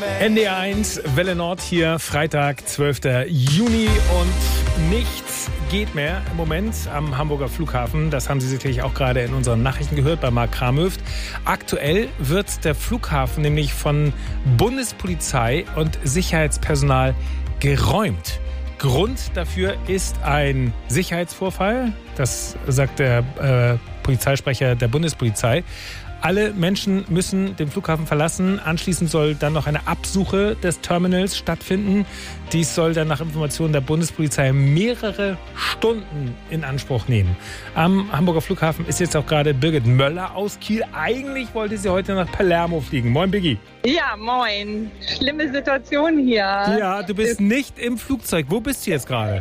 NDR1, Welle Nord hier, Freitag, 12. Juni und nichts geht mehr im Moment am Hamburger Flughafen. Das haben Sie sicherlich auch gerade in unseren Nachrichten gehört bei Marc Kramhöft. Aktuell wird der Flughafen nämlich von Bundespolizei und Sicherheitspersonal geräumt. Grund dafür ist ein Sicherheitsvorfall, das sagt der Polizeisprecher der Bundespolizei. Alle Menschen müssen den Flughafen verlassen. Anschließend soll dann noch eine Absuche des Terminals stattfinden. Dies soll dann nach Informationen der Bundespolizei mehrere Stunden in Anspruch nehmen. Am Hamburger Flughafen ist jetzt auch gerade Birgit Möller aus Kiel. Eigentlich wollte sie heute nach Palermo fliegen. Moin, Biggi. Ja, moin. Schlimme Situation hier. Ja, du bist nicht im Flugzeug. Wo bist du jetzt gerade?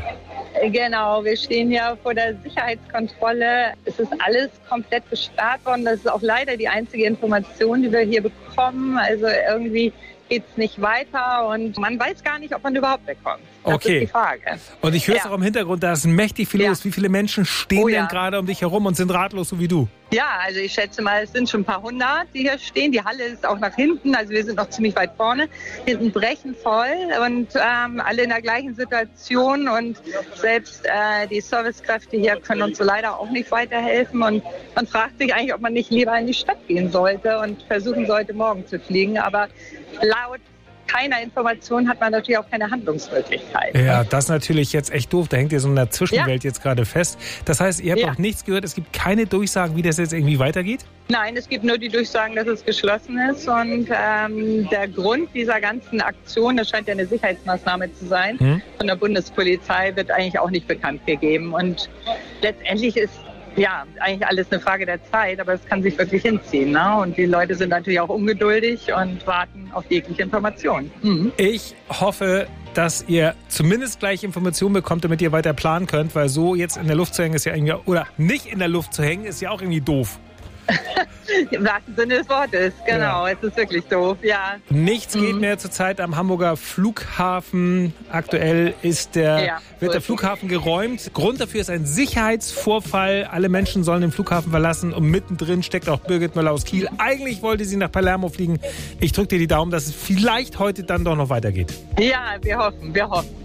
Genau, wir stehen hier vor der Sicherheitskontrolle. Es ist alles komplett gesperrt worden. Das ist auch leider die einzige Information, die wir hier bekommen. Also irgendwie geht es nicht weiter und man weiß gar nicht, ob man überhaupt wegkommt. Das ist die Frage. Und ich höre es auch im Hintergrund, da ist mächtig viel los. Wie viele Menschen stehen denn gerade um dich herum und sind ratlos, so wie du? Ja, also ich schätze mal, es sind schon ein paar hundert, die hier stehen. Die Halle ist auch nach hinten, also wir sind noch ziemlich weit vorne. Hinten brechen voll und alle in der gleichen Situation. Und selbst die Servicekräfte hier können uns so leider auch nicht weiterhelfen. Und man fragt sich eigentlich, ob man nicht lieber in die Stadt gehen sollte und versuchen sollte, morgen zu fliegen. Aber laut keiner Information hat man natürlich auch keine Handlungsmöglichkeit. Ja, das ist natürlich jetzt echt doof. Da hängt ihr so in der Zwischenwelt jetzt gerade fest. Das heißt, ihr habt auch nichts gehört. Es gibt keine Durchsagen, wie das jetzt irgendwie weitergeht? Nein, es gibt nur die Durchsagen, dass es geschlossen ist. Und der Grund dieser ganzen Aktion, das scheint ja eine Sicherheitsmaßnahme zu sein, von der Bundespolizei wird eigentlich auch nicht bekannt gegeben. Und letztendlich ist eigentlich alles eine Frage der Zeit, aber es kann sich wirklich hinziehen. Ne? Und die Leute sind natürlich auch ungeduldig und warten auf jegliche Information. Ich hoffe, dass ihr zumindest gleich Informationen bekommt, damit ihr weiter planen könnt, weil so jetzt in der Luft zu hängen ist ja irgendwie, oder nicht in der Luft zu hängen, ist ja auch irgendwie doof. Im wahrsten Sinne des Wortes, genau. Es ist wirklich doof, ja. Nichts geht mehr zurzeit am Hamburger Flughafen. Aktuell wird der Flughafen geräumt. Grund dafür ist ein Sicherheitsvorfall. Alle Menschen sollen den Flughafen verlassen und mittendrin steckt auch Birgit Möller aus Kiel. Eigentlich wollte sie nach Palermo fliegen. Ich drücke dir die Daumen, dass es vielleicht heute dann doch noch weitergeht. Ja, wir hoffen.